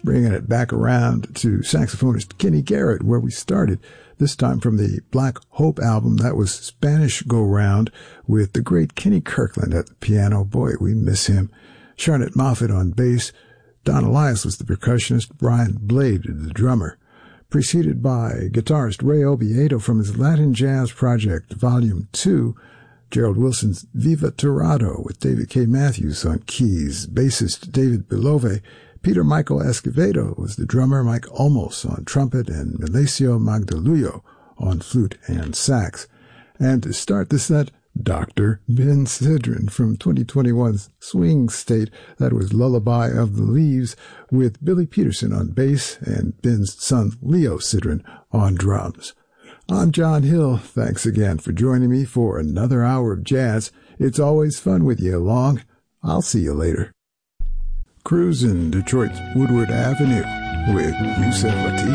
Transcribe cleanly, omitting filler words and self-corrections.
bringing it back around to saxophonist Kenny Garrett, where we started, this time from the Black Hope album. That was Spanish Go Round with the great Kenny Kirkland at the piano. Boy, we miss him. Charlotte Moffett on bass. Don Elias was the percussionist. Brian Blade, the drummer. Preceded by guitarist Ray Obiedo from his Latin Jazz Project, Volume 2, Gerald Wilson's Viva Torado with David K. Matthews on keys, bassist David Bilove, Peter Michael Escovedo was the drummer, Mike Olmos on trumpet, and Melesio Magdaluyo on flute and sax. And to start the set, Dr. Ben Sidran from 2021's Swing State. That was Lullaby of the Leaves with Billy Peterson on bass and Ben's son Leo Sidran on drums. I'm John Hill. Thanks again for joining me for another hour of jazz. It's always fun with you along. I'll see you later. Cruising Detroit's Woodward Avenue with Yusef Lateef.